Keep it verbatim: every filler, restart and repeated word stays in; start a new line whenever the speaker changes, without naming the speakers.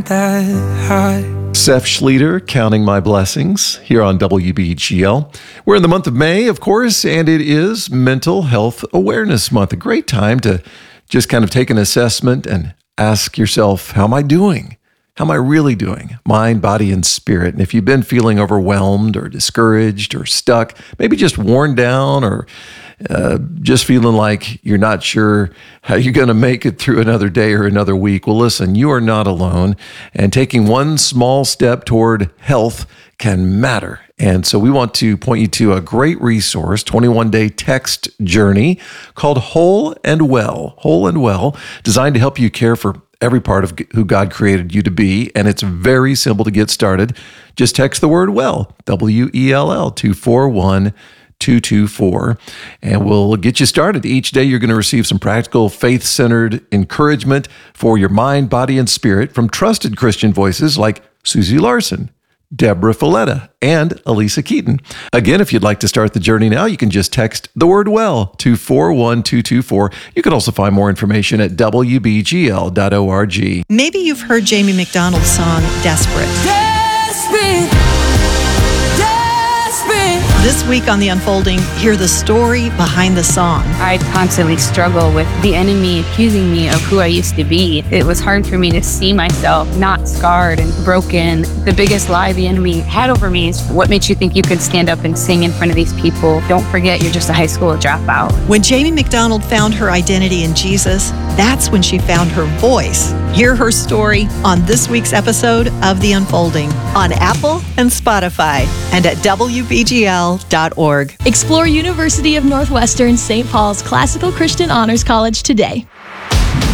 that high.
Seth Schlueter, Counting My Blessings, here on W B G L. We're in the month of May, of course, and it is Mental Health Awareness Month. A great time to just kind of take an assessment and ask yourself, how am I doing? How am I really doing? Mind, body, and spirit. And if you've been feeling overwhelmed or discouraged or stuck, maybe just worn down or uh, just feeling like you're not sure how you're going to make it through another day or another week, well, listen, you are not alone. And taking one small step toward health can matter. And so we want to point you to a great resource, twenty-one day text journey called Whole and Well. Whole and Well, designed to help you care for every part of who God created you to be. And it's very simple to get started. Just text the word WELL, W E L L, to four one two two four, and we'll get you started. Each day you're going to receive some practical, faith-centered encouragement for your mind, body, and spirit from trusted Christian voices like Susie Larson, Deborah Folletta, and Elisa Keaton. Again, if you'd like to start the journey now, you can just text the word WELL to four one two two four. You can also find more information at w b g l dot org.
Maybe you've heard Jamie McDonald's song, Desperate.
Desperate, desperate.
This week on The Unfolding, hear the story behind the song.
I constantly struggle with the enemy accusing me of who I used to be. It was hard for me to see myself not scarred and broken. The biggest lie the enemy had over me is, what makes you think you could stand up and sing in front of these people? Don't forget, you're just a high school dropout.
When Jamie McDonald found her identity in Jesus, that's when she found her voice. Hear her story on this week's episode of The Unfolding on Apple and Spotify and at w b g l dot org.
Explore University of Northwestern Saint Paul's Classical Christian Honors College today.